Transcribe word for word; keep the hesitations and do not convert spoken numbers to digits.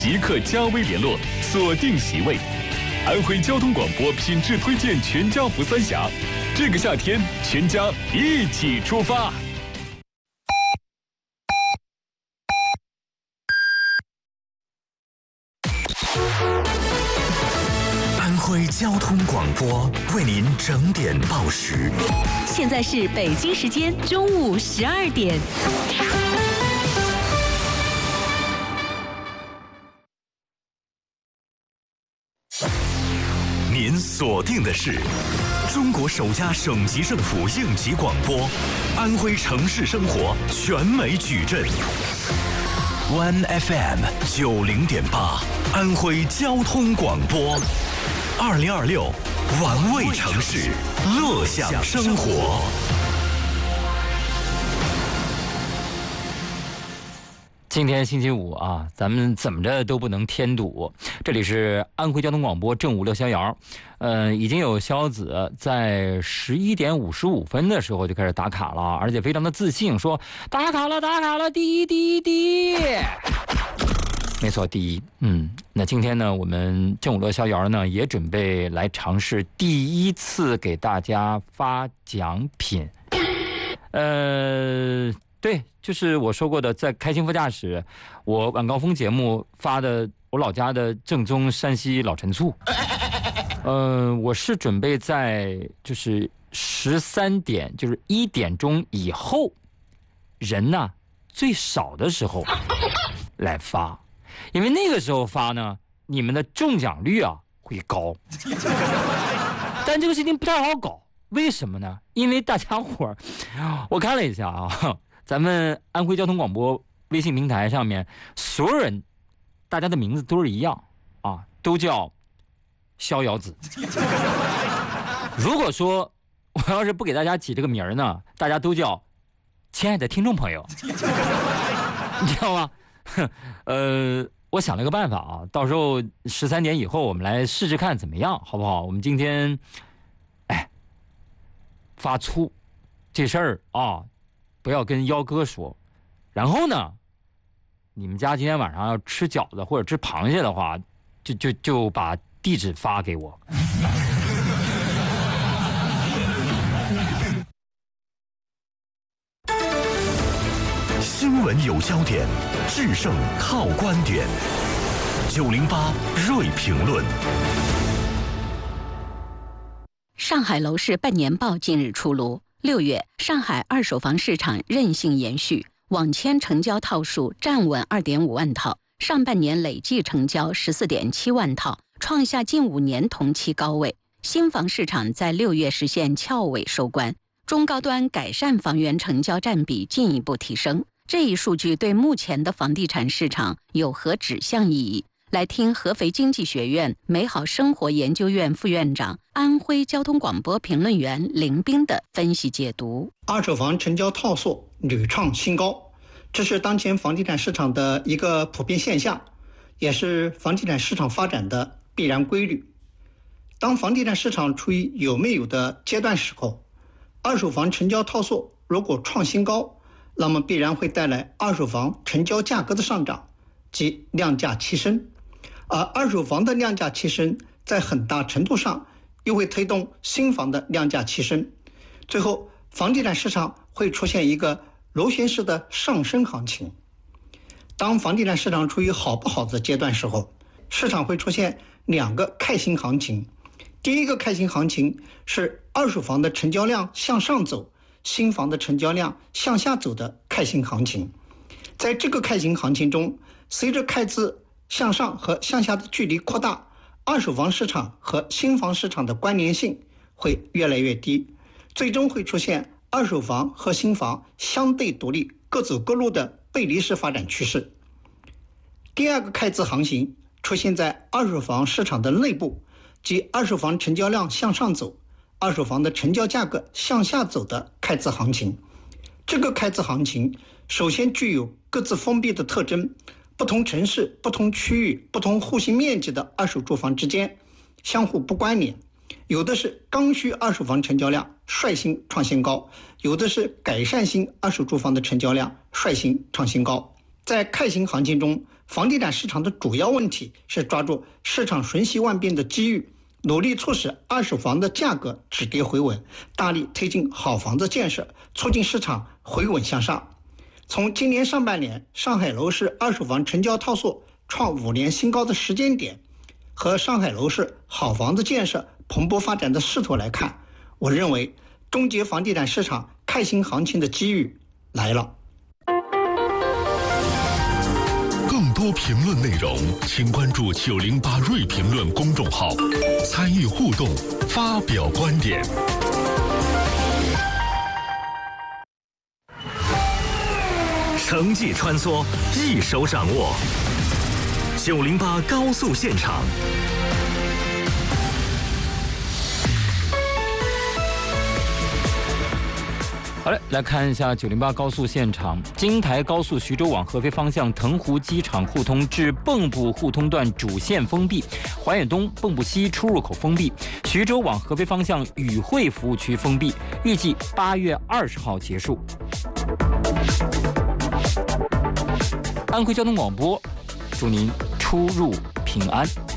即刻加微联络，锁定席位。安徽交通广播品质推荐全家福三峡，这个夏天全家一起出发。 安徽交通广播为您整点报时。 现在是北京时间中午十二点。 您锁定的是中国首家省级政府应急广播，安徽城市生活全美矩阵。One F M 九零点八，安徽交通广播。二零二六，玩味城市，乐享生活。 今天星期五啊，咱们怎么着都不能添堵。这里是安徽交通广播正午乐逍遥，呃，已经有逍子在十一点五十五分的时候就开始打卡了，而且非常的自信，说打卡了，打卡了，第一，第一，第一。没错，第一。嗯，那今天呢，我们正午乐逍遥呢也准备来尝试第一次给大家发奖品。呃。对，就是我说过的，在开心副驾驶，我晚高峰节目发的我老家的正宗山西老陈醋。呃，我是准备在就是十三点，就是一点钟以后，人呢最少的时候来发，因为那个时候发呢，你们的中奖率啊会高。但这个事情不太好搞，为什么呢？因为大家伙儿，我看了一下啊。咱们安徽交通广播微信平台上面，所有人，大家的名字都是一样啊，都叫逍遥子。如果说我要是不给大家起这个名儿呢，大家都叫亲爱的听众朋友，你知道吗？呃，我想了个办法啊，到时候十三点以后我们来试试看怎么样，好不好？我们今天，哎，发醋这事儿啊。不要跟幺哥说，然后呢，你们家今天晚上要吃饺子或者吃螃蟹的话，就就就把地址发给我。 新闻有焦点，制胜靠观点。九零八锐评论。 上海楼市半年报近日出炉。六月，上海二手房市场韧性延续，网签成交套数站稳 二点五万套，上半年累计成交 十四点七万套，创下近五年同期高位。新房市场在六月实现翘尾收官，中高端改善房源成交占比进一步提升。这一数据对目前的房地产市场有何指向意义？来听合肥经济学院美好生活研究院副院长、安徽交通广播评论员林斌的分析解读。 二手房成交套数屡创新高，这是当前房地产市场的一个普遍现象，也是房地产市场发展的必然规律。当房地产市场处于有没有的阶段时候，二手房成交套数如果创新高，那么必然会带来二手房成交价格的上涨及量价齐升。而二手房的量价齐升，在很大程度上又会推动新房的量价齐升，最后房地产市场会出现一个螺旋式的上升行情。当房地产市场处于好不好的阶段时候，市场会出现两个开心行情。第一个开心行情是二手房的成交量向上走，新房的成交量向下走的开心行情。在这个开心行情中，随着开支向上和向下的距离扩大，二手房市场和新房市场的关联性会越来越低，最终会出现二手房和新房相对独立、各走各路的背离式发展趋势。第二个开支行情出现在二手房市场的内部，即二手房成交量向上走，二手房的成交价格向下走的开支行情。这个开支行情首先具有各自封闭的特征，不同城市、不同区域、不同户型面积的二手住房之间相互不关联，有的是刚需二手房成交量率先创新高，有的是改善型二手住房的成交量率先创新高。在开型行情中， 房地产市场的主要问题是抓住市场瞬息万变的机遇，努力促使二手房的价格止跌回稳，大力推进好房子建设，促进市场回稳向上。从今年上半年上海楼市二手房成交套数创五年新高的时间点，和上海楼市好房子建设蓬勃发展的势头来看，我认为终结房地产市场开新行情的机遇来了。 更多评论内容，请关注九零八锐评论公众号，参与互动，发表观点。 城际穿梭，一手掌握。九零八高速现场。 好嘞，来看一下九零八高速现场。京台高速徐州往合肥方向腾湖机场互通至蚌埠互通段主线封闭，怀远东、蚌埠西出入口封闭，徐州往合肥方向宇汇服务区封闭，预计八月二十号结束。安徽交通广播，祝您出入平安。